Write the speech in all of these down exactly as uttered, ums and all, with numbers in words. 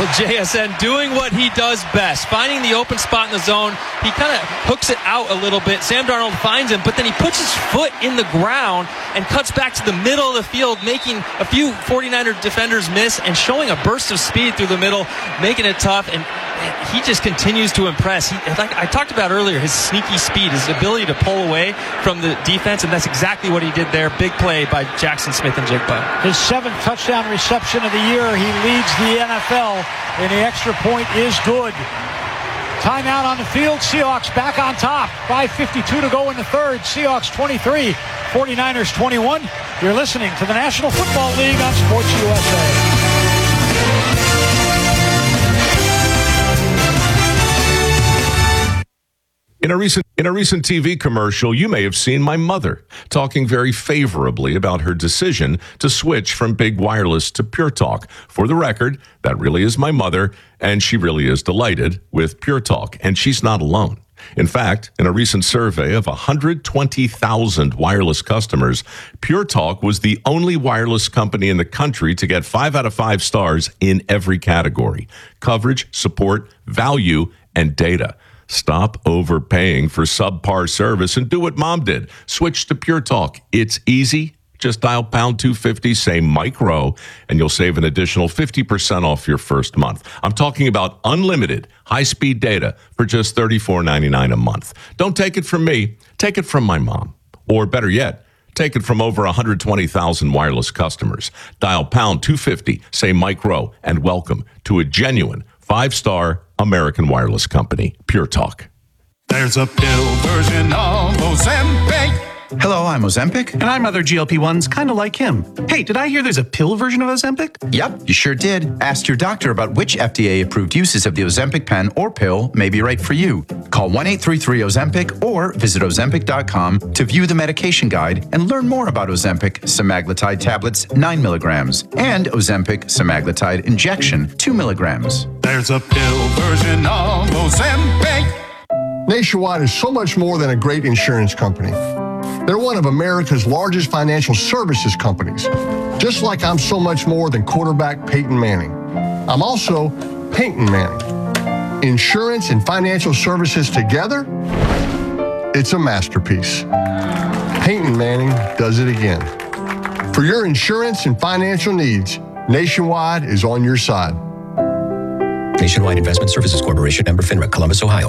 Well, J S N doing what he does best, finding the open spot in the zone. He kind of hooks it out a little bit. Sam Darnold finds him, but then he puts his foot in the ground and cuts back to the middle of the field, making a few 49er defenders miss and showing a burst of speed through the middle, making it tough. And he just continues to impress. He, like I talked about earlier, his sneaky speed, his ability to pull away from the defense, and that's exactly what he did there. Big play by Jackson Smith and Jigba. His seventh touchdown reception of the year. He leads the N F L, and the extra point is good. Timeout on the field. Seahawks back on top. five fifty-two to go in the third. Seahawks twenty-three, 49ers twenty-one. You're listening to the National Football League on Sports U S A. In a recent in a recent T V commercial, you may have seen my mother talking very favorably about her decision to switch from Big Wireless to Pure Talk. For the record, that really is my mother, and she really is delighted with Pure Talk, and she's not alone. In fact, in a recent survey of one hundred twenty thousand wireless customers, Pure Talk was the only wireless company in the country to get five out of five stars in every category: coverage, support, value, and data. Stop overpaying for subpar service and do what Mom did. Switch to Pure Talk. It's easy. Just dial pound two fifty, say Mike Rowe, and you'll save an additional fifty percent off your first month. I'm talking about unlimited high-speed data for just thirty-four ninety-nine a month. Don't take it from me. Take it from my mom. Or better yet, take it from over one hundred twenty thousand wireless customers. Dial pound two fifty, say Mike Rowe, and welcome to a genuine five-star American wireless company, Pure Talk. There's a pill version of Ozempic. Hello, I'm Ozempic. And I'm other G L P ones kind of like him. Hey, did I hear there's a pill version of Ozempic? Yep, you sure did. Ask your doctor about which F D A-approved uses of the Ozempic pen or pill may be right for you. Call one eight three three Ozempic or visit Ozempic dot com to view the medication guide and learn more about Ozempic semaglutide tablets, nine milligrams, and Ozempic semaglutide injection, two milligrams. There's a pill version of Ozempic. Nationwide is so much more than a great insurance company. They're one of America's largest financial services companies. Just like I'm so much more than quarterback Peyton Manning. I'm also Peyton Manning. Insurance and financial services together, it's a masterpiece. Peyton Manning does it again. For your insurance and financial needs, Nationwide is on your side. Nationwide Investment Services Corporation, member FINRA, Columbus, Ohio.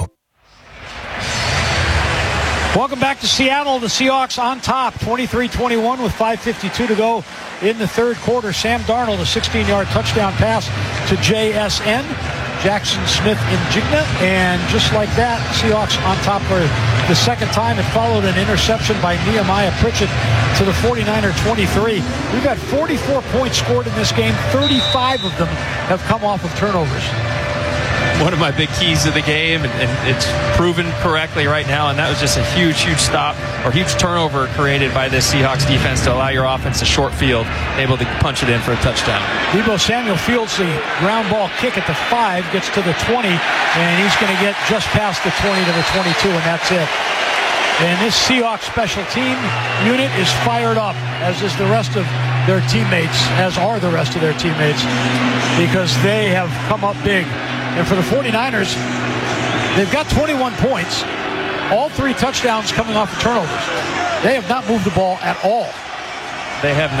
Welcome back to Seattle. The Seahawks on top, twenty-three twenty-one with five fifty-two to go in the third quarter. Sam Darnold, a sixteen-yard touchdown pass to J S N. Jackson Smith Njigba, and just like that, Seahawks on top for the second time. It followed an interception by Nehemiah Pritchett to the 49er twenty-three. We've got forty-four points scored in this game. thirty-five of them have come off of turnovers. One of my big keys to the game, and, and it's proven correctly right now, and that was just a huge, huge stop or huge turnover created by this Seahawks defense to allow your offense to short field, able to punch it in for a touchdown. Deebo Samuel fields the ground ball kick at the five, gets to the twenty, and he's going to get just past the twenty to the twenty-two, and that's it. And this Seahawks special team unit is fired up, as is the rest of their teammates, as are the rest of their teammates, because they have come up big. And for the 49ers, they've got twenty-one points, all three touchdowns coming off of turnovers. They have not moved the ball at all. They have not.